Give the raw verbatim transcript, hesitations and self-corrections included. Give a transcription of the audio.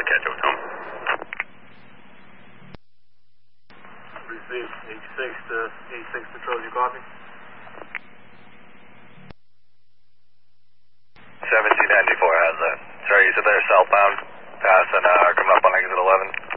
Catch over, Tom. Received, eighty-six to eighty-six patrols, you copy? seventeen ninety-four has that. Sorry, you said they're southbound, passing, uh, coming up on exit eleven.